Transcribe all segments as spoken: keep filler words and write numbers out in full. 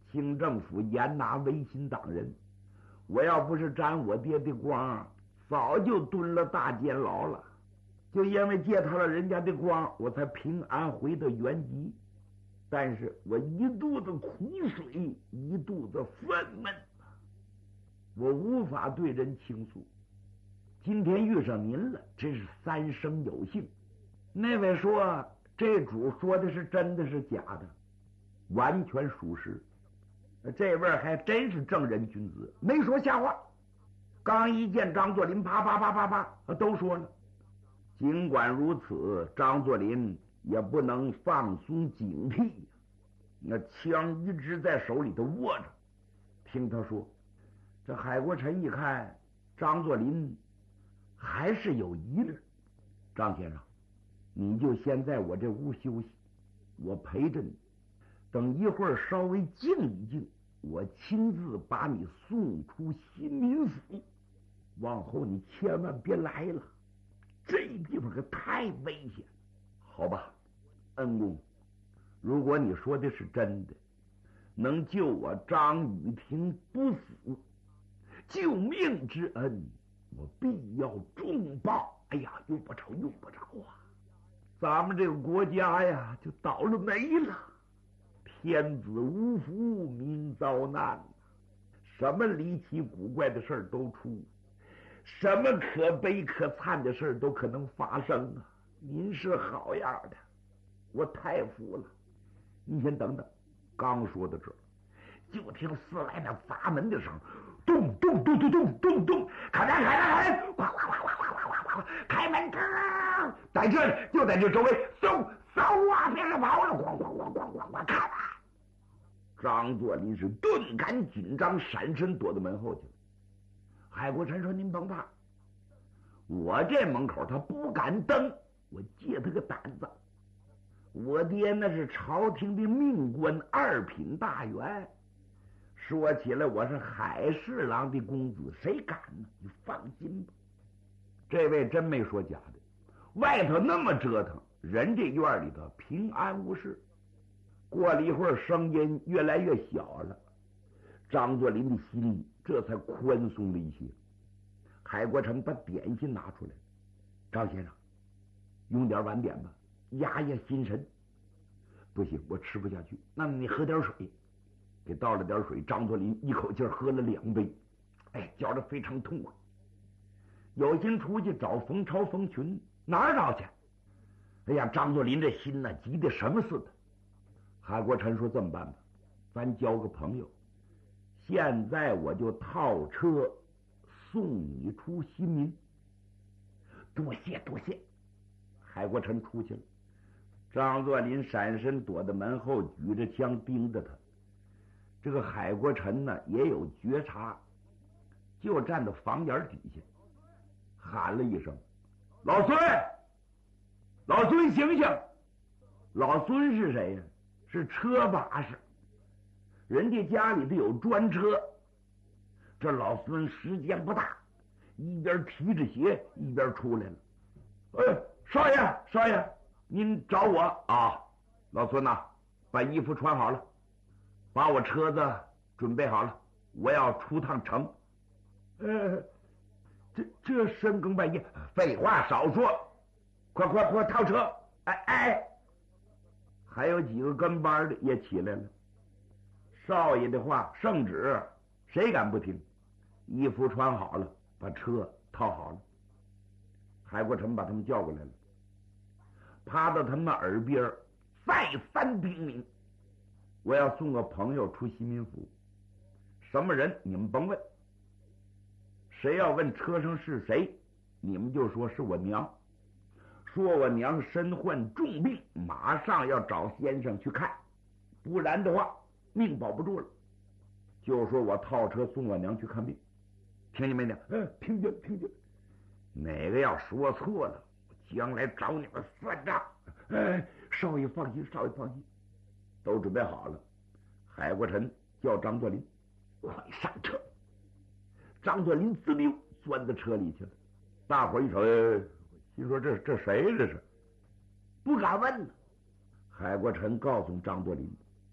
清政府严拿维新党人，我要不是沾我爹的光，早就蹲了大监牢了。就因为借他了人家的光，我才平安回到原籍。但是我一肚子苦水，一肚子愤懑，我无法对人倾诉。今天遇上您了，真是三生有幸。那位说这主说的是真的是假的，完全属实。这位还真是正人君子，没说瞎话。刚一见张作霖，啪啪啪啪啪都说了。尽管如此，张作霖也不能放松警惕，那枪一直在手里头握着。听他说，这海国臣一看张作霖还是有疑虑。张先生，你就先在我这屋休息，我陪着你，等一会儿稍微静一静，我亲自把你送出新民府，往后你千万别来了，这地方可太危险。好吧，恩公，如果你说的是真的，能救我张雨婷不死，救命之恩我必要重报。哎呀，用不着用不着啊，咱们这个国家呀就倒了霉了，天子无福民遭难，什么离奇古怪的事儿都出，什么可悲可惨的事儿都可能发生啊！您是好样的，我太服了。你先等等。刚说到这儿，就听四来那砸门的声，咚咚咚咚咚咚咚，开门开门开门，哗哗哗哗哗哗哗，开门！在这就在这周围，嗖嗖啊，别人跑了，咣咣咣咣咣咣，开门！张作霖是顿感紧张，闪身躲到门后去了。海国臣说：“您甭怕，我这门口他不敢登，我借他个胆子。我爹那是朝廷的命官，二品大员。说起来，我是海侍郎的公子，谁敢呢？你放心吧。”这位真没说假的，外头那么折腾，人这院里头平安无事。过了一会儿，声音越来越小了，张作霖的心里这才宽松了一些。海国臣把点心拿出来，张先生，用点晚点吧，压压心神。不行，我吃不下去。那你喝点水。给倒了点水，张作霖一口气喝了两杯，哎，觉得非常痛快。有心出去找冯超、冯群，哪儿找去？哎呀，张作霖这心呢，急得什么似的。海国臣说：“这么办吧，咱交个朋友，现在我就套车送你出西民。”多谢多谢。海国臣出去了。张作霖闪身躲在门后，举着枪盯着他。这个海国臣呢也有觉察，就站到房檐底下，喊了一声：“老孙，老孙醒醒！”老孙是谁呀？是车把式，人家家里头有专车。这老孙时间不大，一边提着鞋一边出来了。哎，少爷，少爷，您找我啊？老孙呐、啊，把衣服穿好了，把我车子准备好了，我要出趟城。呃，这这深更半夜，废话少说，快快快套车！哎哎，还有几个跟班的也起来了。少爷的话圣旨，谁敢不听？衣服穿好了，把车套好了。海国臣把他们叫过来了，趴到他们耳边再三叮咛：我要送个朋友出西民府，什么人你们甭问，谁要问车上是谁，你们就说是我娘，说我娘身患重病，马上要找先生去看，不然的话命保不住了。就说我套车送我娘去看病，听见没听？嗯，听见听见。哪个要说错了，我将来找你们算账。哎，少爷放心，少爷放心，都准备好了。海国臣叫张作霖，快上车。张作霖滋溜钻到车里去了。大伙一瞅，哎，心说这这谁这是？不敢问呢。海国臣告诉张作霖，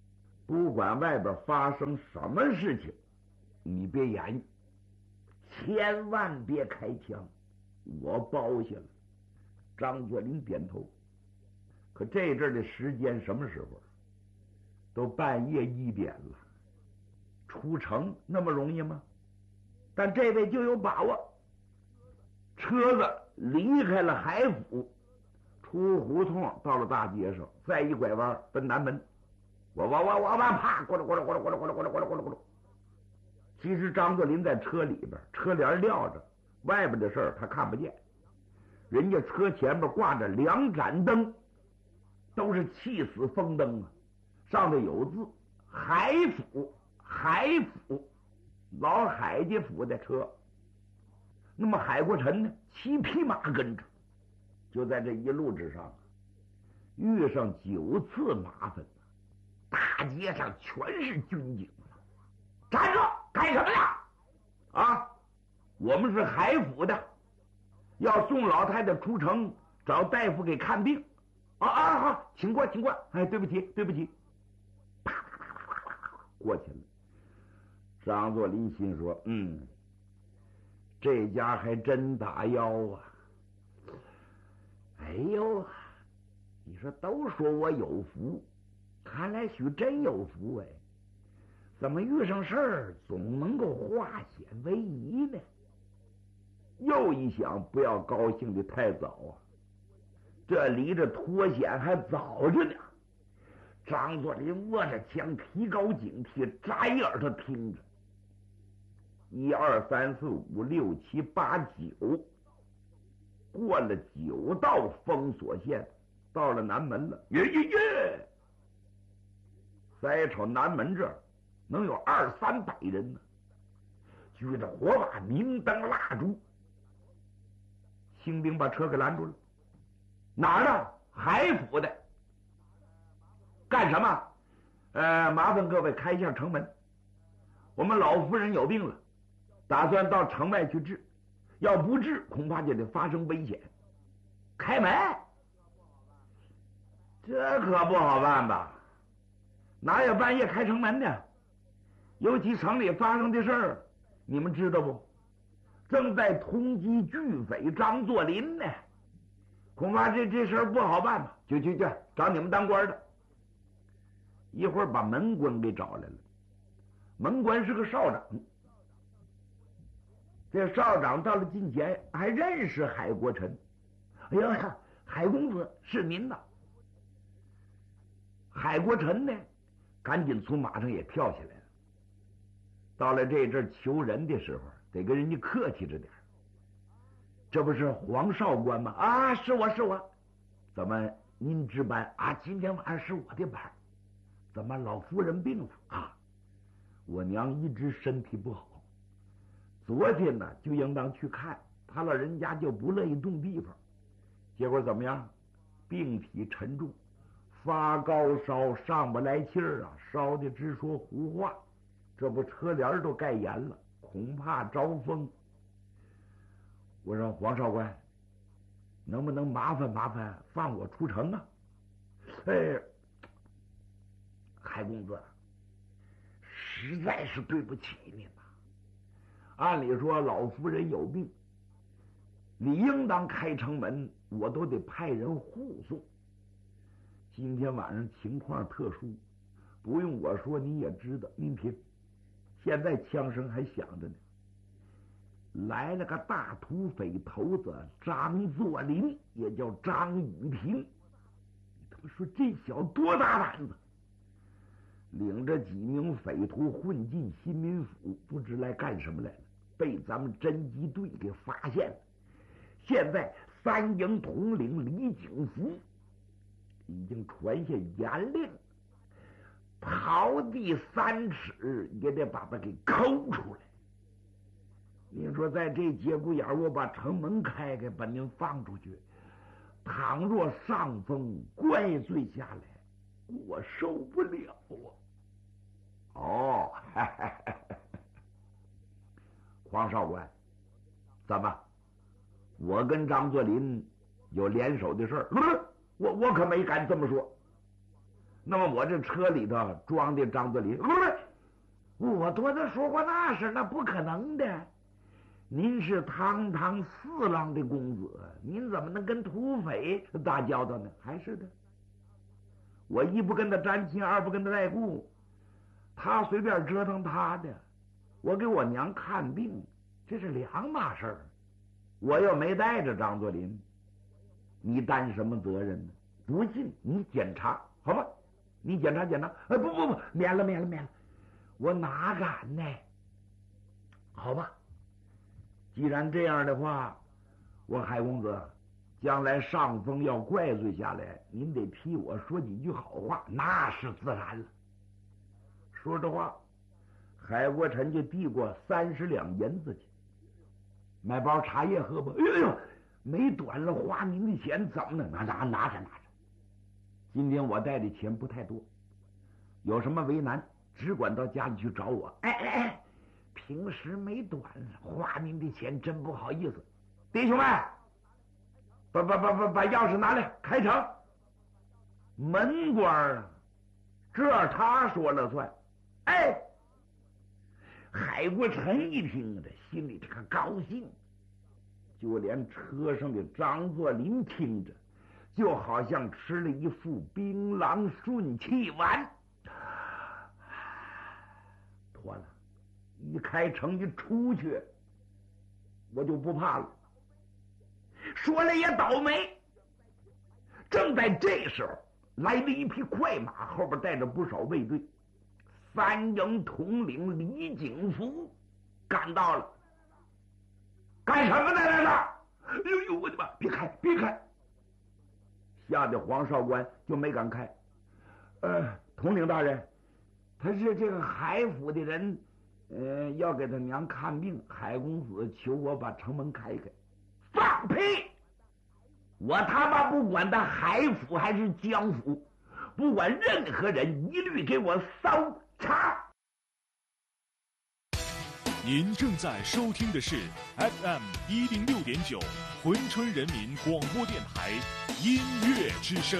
不管外边发生什么事情，你别言语，千万别开枪，我包下了。张作霖点头。可这阵的时间什么时候？都半夜一点了，出城那么容易吗？但这位就有把握。车子离开了海府，出胡同到了大街上，再一拐弯奔南门。我我我我我啪，咕噜咕噜咕噜咕噜咕噜咕噜咕噜咕噜咕噜。其实张作霖在车里边，车帘撂着，外边的事儿他看不见。人家车前边挂着两盏灯，都是气死风灯啊，上头有字海府，海府，老海家府的车。那么海国臣呢，骑匹马跟着，就在这一路之上遇上九次麻烦，大街上全是军警了。站住，干什么呀？啊，我们是海府的，要送老太太出城找大夫给看病。啊啊，好，请过，请过。哎，对不起，对不起。啪啪啪啪啪啪过去了。张作霖心说：“嗯，这家还真打腰啊！哎呦，你说都说我有福，看来许真有福哎！怎么遇上事儿总能够化险为夷呢？”又一想，不要高兴的太早啊，这离着脱险还早着呢。张作霖握着枪，提高警惕，扎一耳朵听着。一二三四五六七八九，过了九道封锁线，到了南门了。耶耶耶！再瞅南门这儿，能有二三百人呢，举着火把，明灯蜡烛。清兵把车给拦住了。哪儿的？海府的。干什么？呃，麻烦各位开一下城门。我们老夫人有病了，打算到城外去治，要不治恐怕就得发生危险。开门？这可不好办吧？哪有半夜开城门的？尤其城里发生的事儿，你们知道不？正在通缉巨匪张作霖呢，恐怕这这事儿不好办吧？去去去，找你们当官的。一会儿把门官给找来了，门官是个少长。这少长到了近前，还认识海国臣。哎呀，海公子是您呐！海国臣呢，赶紧从马上也跳下来了。到了这阵求人的时候，得跟人家客气着点。这不是黄少官吗？啊，是我是我。怎么您值班啊？今天晚上是我的班。怎么老夫人病了啊？我娘一直身体不好，昨天呢就应当去看，她老人家就不乐意动地方，结果怎么样？病体沉重，发高烧，上不来气儿啊，烧的直说胡话。这不车帘都盖严了，恐怕招风。我说黄少官，能不能麻烦麻烦放我出城啊？哎，海公子，实在是对不起您呐。按理说老夫人有病，理应当开城门，我都得派人护送。今天晚上情况特殊，不用我说你也知道。您听，现在枪声还响着呢，来了个大土匪头子张作霖，也叫张雨平。你他妈说这小多大胆子，领着几名匪徒混进新民府，不知来干什么来了，被咱们侦缉队给发现了。现在三营统领李景福已经传下严令，刨地三尺也得把他给抠出来。您说在这节骨眼我把城门开开，把您放出去，倘若上峰怪罪下来，我受不了啊！哦，哈哈哈哈，黄少官，怎么？我跟张作霖有联手的事儿？我我可没敢这么说。 那么我这车里头装的张作霖，不是，我多次说过那事，那不可能的。您是堂堂四郎的公子，您怎么能跟土匪打交道呢？还是的，我一不跟他沾亲，二不跟他带故，他随便折腾他的，我给我娘看病，这是两码事儿。我又没带着张作霖，你担什么责任呢？不信你检查好吧？你检查检查，哎，不不不，免了免了免了，我哪敢呢？好吧，既然这样的话，我海公子将来上峰要怪罪下来，您得替我说几句好话，那是自然了。说这话，海国臣就递过三十两银子去，买包茶叶喝吧。哎呦，没短了花您的钱，怎么能拿拿拿着拿着？今天我带的钱不太多，有什么为难，只管到家里去找我。哎哎哎，平时没短了，花您的钱真不好意思。弟兄们，把把把把把钥匙拿来，开城。门官啊，这他说了算。哎，海国臣一听这心里这个高兴，就连车上的张作霖听着，就好像吃了一副槟榔顺气丸。妥了，一开城一出去，我就不怕了。说了也倒霉，正在这时候，来了一匹快马，后边带着不少卫队。三营统领李景福赶到了。干什么呢来了？哎呦呦，我的妈！别开别开！吓得黄少官就没敢开。呃，统领大人，他是这个海府的人，呃，要给他娘看病，海公子求我把城门开开。放屁！我他妈不管他海府还是江府，不管任何人，一律给我搜查。 您正在收听的是 F M 一零六点九珲春人民广播电台音乐之声。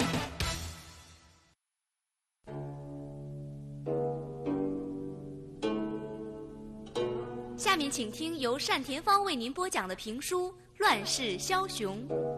下面请听由单田芳为您播讲的评书《乱世枭雄》。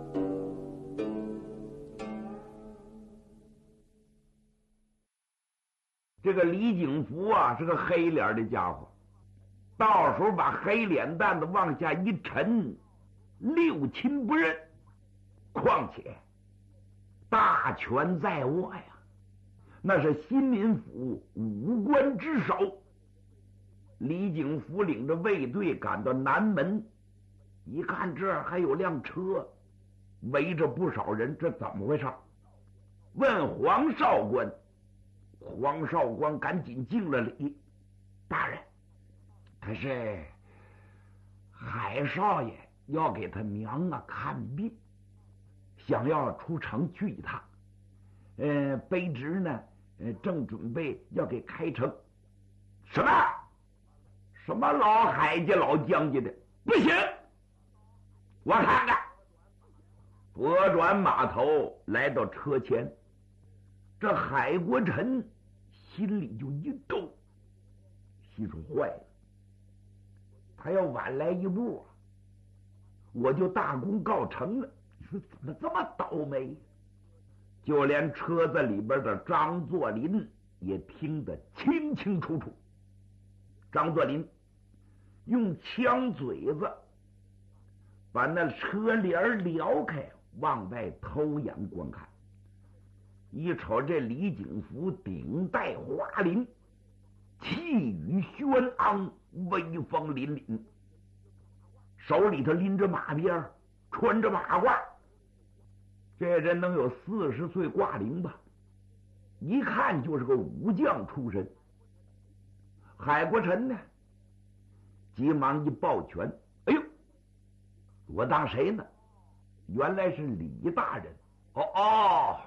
这个李景福啊，是个黑脸的家伙，到时候把黑脸蛋子往下一沉，六亲不认。况且大权在握呀，那是新民府五官之首。李景福领着卫队赶到南门，一看这儿还有辆车，围着不少人，这怎么回事？问黄少官，黄少官赶紧敬了礼。大人，他是海少爷要给他娘啊看病，想要出城去一趟。呃，卑职呢，呃，正准备要给开城。什么？什么老海家老将家的？不行！我看看。拨转马头来到车前，这海国臣心里就一动，心说坏了，他要晚来一步，我就大功告成了。你说怎么这么倒霉？就连车子里边的张作霖也听得清清楚楚。张作霖用枪嘴子把那车帘撩开，往外偷眼观看。一瞅这李景福顶戴花翎，气宇轩昂，威风凛凛，手里头拎着马鞭，穿着马褂。这人能有四十岁挂龄吧，一看就是个武将出身。海国臣呢，急忙一抱拳，哎呦，我当谁呢？原来是李大人。哦哦，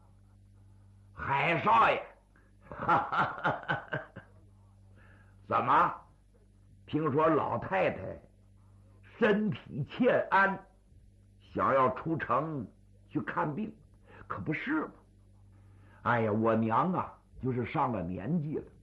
海少爷，哈哈哈哈，怎么？听说老太太身体欠安，想要出城去看病，可不是吗？ 哎呀，我娘啊，就是上了年纪了，